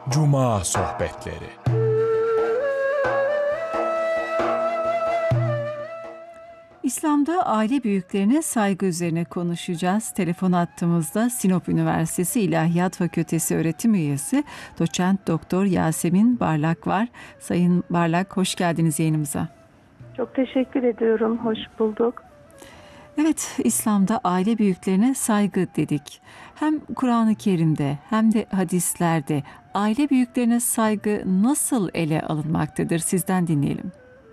Cuma Sohbetleri. İslam'da aile büyüklerine saygı üzerine konuşacağız. Telefon attığımızda Sinop Üniversitesi İlahiyat Fakültesi öğretim üyesi Doçent Doktor Yasemin Barlak var. Sayın Barlak, hoş geldiniz yayınımıza. Çok teşekkür ediyorum. Hoş bulduk. Evet, İslam'da aile büyüklerine saygı dedik. Hem Kur'an-ı Kerim'de hem de hadislerde aile büyüklerine saygı nasıl ele alınmaktadır? Sizden dinleyelim.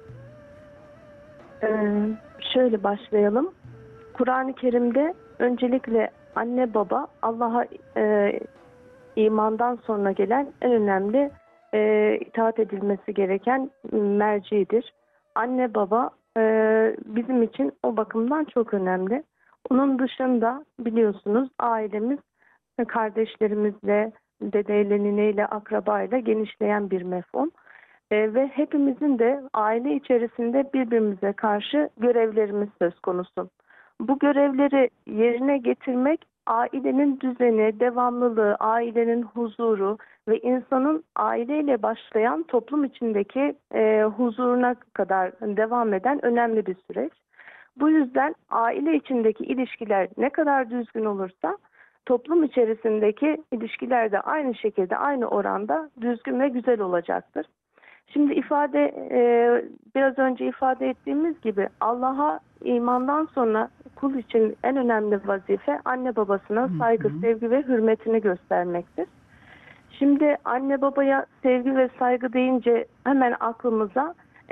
Şöyle başlayalım. Kur'an-ı Kerim'de öncelikle anne baba Allah'a imandan sonra gelen en önemli itaat edilmesi gereken mercidir. Anne baba bizim için o bakımdan çok önemli. Onun dışında biliyorsunuz ailemiz kardeşlerimizle, dedeyle, nineyle, akrabayla genişleyen bir mefhum. Ve hepimizin de aile içerisinde birbirimize karşı görevlerimiz söz konusu. Bu görevleri yerine getirmek ailenin düzeni, devamlılığı, ailenin huzuru ve insanın aileyle başlayan toplum içindeki huzuruna kadar devam eden önemli bir süreç. Bu yüzden aile içindeki ilişkiler ne kadar düzgün olursa toplum içerisindeki ilişkiler de aynı şekilde, aynı oranda düzgün ve güzel olacaktır. Şimdi biraz önce ifade ettiğimiz gibi Allah'a imandan sonra kul için en önemli vazife anne babasına saygı, sevgi ve hürmetini göstermektir. Şimdi anne babaya sevgi ve saygı deyince hemen aklımıza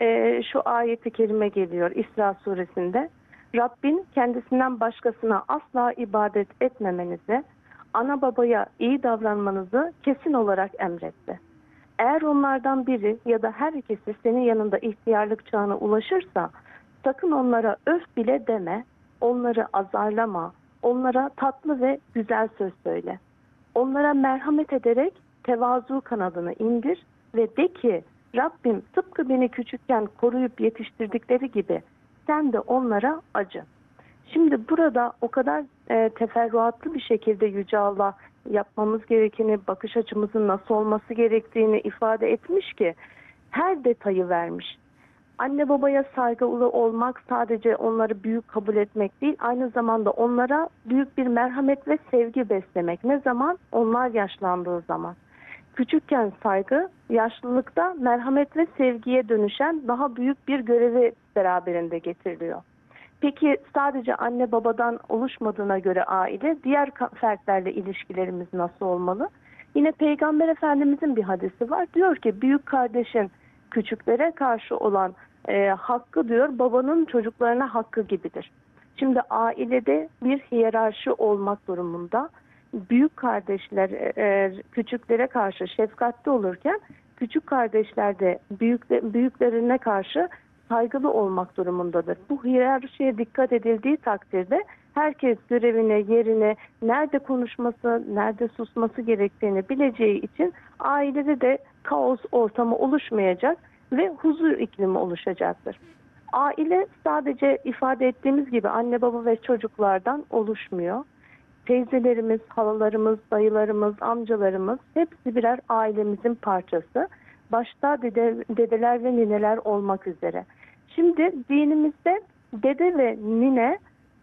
şu ayeti kerime geliyor İsra suresinde. Rabbin kendisinden başkasına asla ibadet etmemenizi, ana babaya iyi davranmanızı kesin olarak emretti. Eğer onlardan biri ya da her ikisi senin yanında ihtiyarlık çağına ulaşırsa sakın onlara öf bile deme, onları azarlama, onlara tatlı ve güzel söz söyle. Onlara merhamet ederek tevazu kanadını indir ve de ki Rabbim tıpkı beni küçükken koruyup yetiştirdikleri gibi sen de onlara acı. Şimdi burada o kadar teferruatlı bir şekilde Yüce Allah yapmamız gerekeni, bakış açımızın nasıl olması gerektiğini ifade etmiş ki her detayı vermiş. Anne babaya saygılı olmak sadece onları büyük kabul etmek değil, aynı zamanda onlara büyük bir merhamet ve sevgi beslemek. Ne zaman? Onlar yaşlandığı zaman. Küçükken saygı, yaşlılıkta merhamet ve sevgiye dönüşen daha büyük bir görevi beraberinde getiriliyor. Peki sadece anne babadan oluşmadığına göre aile, diğer fertlerle ilişkilerimiz nasıl olmalı? Yine Peygamber Efendimizin bir hadisi var. Diyor ki büyük kardeşin küçüklere karşı olan hakkı diyor babanın çocuklarına hakkı gibidir. Şimdi ailede bir hiyerarşi olmak durumunda. Büyük kardeşler küçüklere karşı şefkatli olurken küçük kardeşler de büyüklerine karşı saygılı olmak durumundadır. Bu hiyerarşiye dikkat edildiği takdirde herkes görevine, yerine, nerede konuşması, nerede susması gerektiğini bileceği için ailede de kaos ortamı oluşmayacak ve huzur iklimi oluşacaktır. Aile sadece ifade ettiğimiz gibi anne baba ve çocuklardan oluşmuyor. Teyzelerimiz, halalarımız, dayılarımız, amcalarımız hepsi birer ailemizin parçası. Başta dedeler ve nineler olmak üzere. Şimdi dinimizde dede ve nine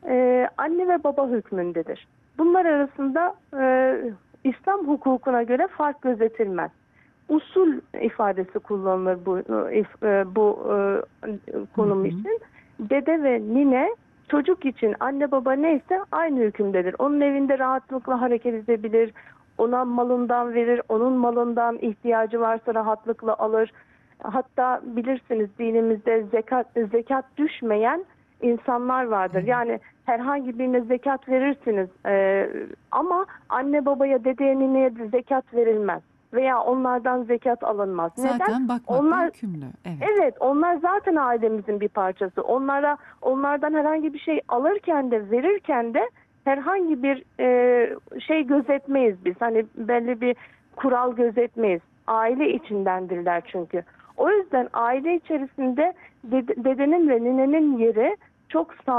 anne ve baba hükmündedir. Bunlar arasında İslam hukukuna göre fark gözetilmez. Usul ifadesi kullanılır bu konum için. Dede ve nine çocuk için anne baba neyse aynı hükümdedir. Onun evinde rahatlıkla hareket edebilir. Ona malından verir, onun malından ihtiyacı varsa rahatlıkla alır. Hatta bilirsiniz dinimizde zekat düşmeyen insanlar vardır. Yani herhangi birine zekat verirsiniz ama anne babaya, dedeye, nineye de zekat verilmez. Veya onlardan zekat alınmaz. Zaten neden? bakmakla yükümlü. Evet, onlar zaten ailemizin bir parçası. Onlardan herhangi bir şey alırken de verirken de herhangi bir şey gözetmeyiz biz. Hani belli bir kural gözetmeyiz. Aile içindendirler çünkü. O yüzden aile içerisinde dedenin ve ninenin yeri çok sağ